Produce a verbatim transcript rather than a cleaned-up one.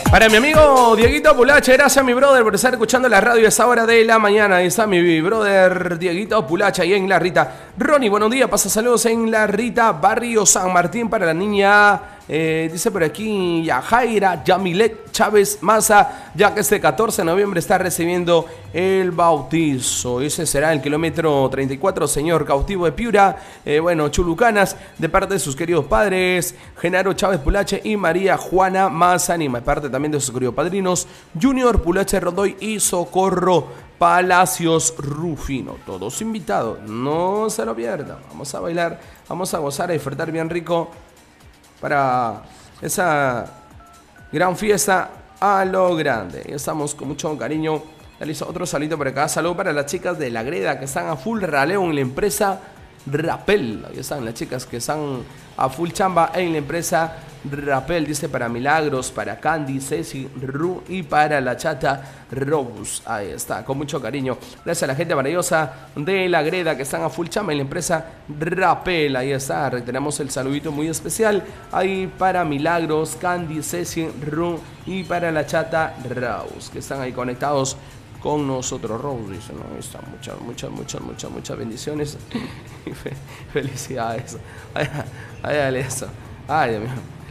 Para mi amigo Dieguito Pulache, gracias mi brother por estar escuchando la radio a esa hora de la mañana. Ahí está mi brother Dieguito Pulache ahí en La Rita. Ronnie, buenos días, pasa saludos en La Rita, barrio San Martín para la niña, eh, dice por aquí Yajaira Yamilet Chávez Maza, ya que este catorce de noviembre está recibiendo el bautizo. Ese será el kilómetro treinta y cuatro, señor cautivo de Piura, eh, bueno, Chulucanas, de parte de sus queridos padres, Genaro Chávez Pulache y María Juana Maza, y de parte también de sus queridos padrinos, Junior Pulache Rodoy y Socorro Palacios Rufino. Todos invitados, no se lo pierdan. Vamos a bailar, vamos a gozar, a disfrutar bien rico para esa gran fiesta a lo grande. Ya estamos con mucho cariño. Ya listo, otro salito por acá. Saludos para las chicas de La Greda que están a full raleo en la empresa Rapel. Ahí están las chicas que están a full chamba en la empresa Rapel. Dice para Milagros, para Candy, Ceci, Ru y para la chata Robus. Ahí está, con mucho cariño. Gracias a la gente maravillosa de La Greda que están a full chamba en la empresa Rapel. Ahí está, reiteramos el saludito muy especial. Ahí para Milagros, Candy, Ceci, Ru y para la chata Robus que están ahí conectados con nosotros. Rose dice, no, están muchas, muchas, muchas, muchas, muchas bendiciones y fe, felicidades. Ay, ay, eso. Ay, Dios mío.